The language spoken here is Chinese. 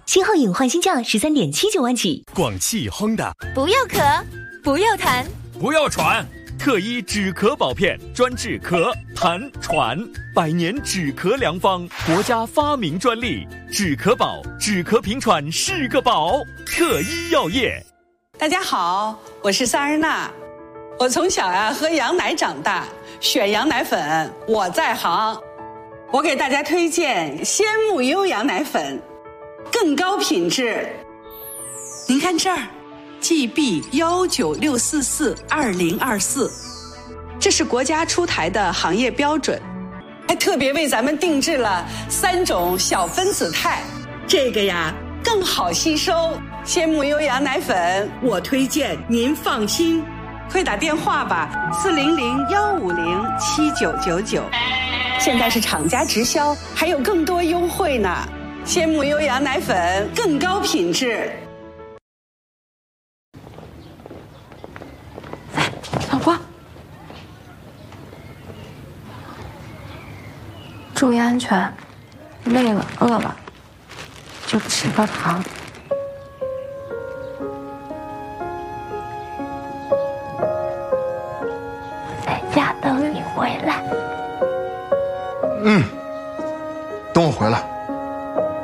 新皓影换新价13.79万起。 广汽 Honda， 不要咳，不要痰， 不要喘，特医止咳宝片，专治咳、痰、喘，100年止咳良方，国家发明专利，止咳宝，止咳平喘是个宝。特医药业。 大家好，我是萨尔娜。我从小喝羊奶长大，选羊奶粉我在行。我给大家推荐鲜木优羊奶粉，更高品质。您看这儿 GB196442024，这是国家出台的行业标准，还特别为咱们定制了3种小分子肽，这个更好吸收。鲜木优羊奶粉我推荐，您放心。快打电话吧，400-150-7999。现在是厂家直销，还有更多优惠呢。鲜木优羊奶粉更高品质。 来，老婆，注意安全。累了、饿了，就吃个糖。在家等你回来。